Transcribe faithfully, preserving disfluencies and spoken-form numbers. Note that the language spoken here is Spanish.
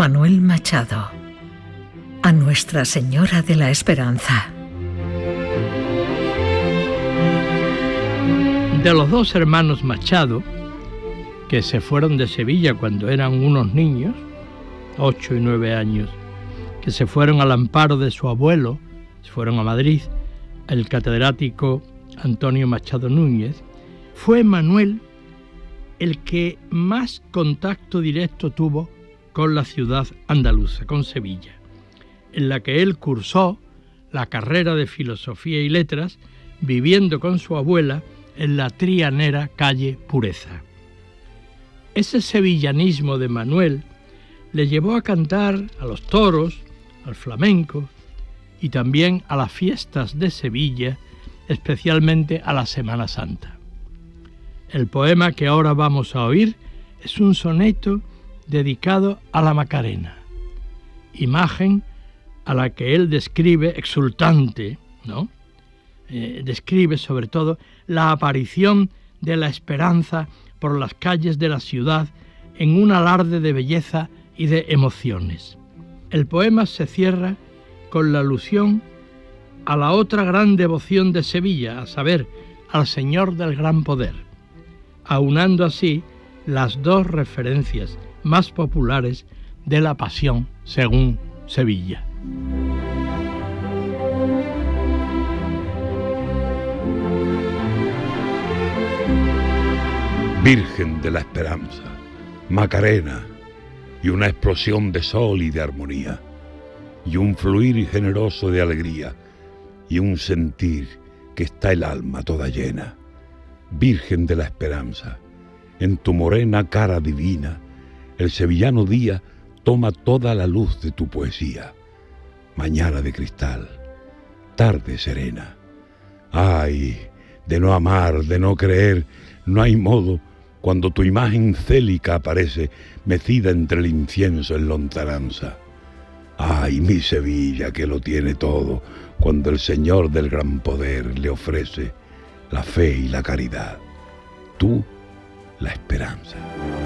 Manuel Machado. A Nuestra Señora de la Esperanza. De los dos hermanos Machado, que se fueron de Sevilla cuando eran unos niños, ocho y nueve años, que se fueron al amparo de su abuelo, se fueron a Madrid, el catedrático Antonio Machado Núñez, fue Manuel el que más contacto directo tuvo con la ciudad andaluza, con Sevilla, en la que él cursó la carrera de Filosofía y Letras, viviendo con su abuela en la trianera calle Pureza. Ese sevillanismo de Manuel le llevó a cantar a los toros, al flamenco y también a las fiestas de Sevilla, especialmente a la Semana Santa. El poema que ahora vamos a oír es un soneto dedicado a la Macarena, imagen a la que él describe exultante, ¿no? Eh, describe sobre todo la aparición de la esperanza por las calles de la ciudad en un alarde de belleza y de emociones. El poema se cierra con la alusión a la otra gran devoción de Sevilla, a saber, al Señor del Gran Poder, aunando así las dos referencias más populares de la Pasión según Sevilla. Virgen de la Esperanza, Macarena, y una explosión de sol y de armonía, y un fluir generoso de alegría, y un sentir que está el alma toda llena. Virgen de la Esperanza, en tu morena cara divina, el sevillano día toma toda la luz de tu poesía. Mañana de cristal, tarde serena. Ay, de no amar, de no creer, no hay modo, cuando tu imagen célica aparece, mecida entre el incienso en lontananza. Ay, mi Sevilla, que lo tiene todo, cuando el Señor del Gran Poder le ofrece la fe y la caridad. Tú, la esperanza.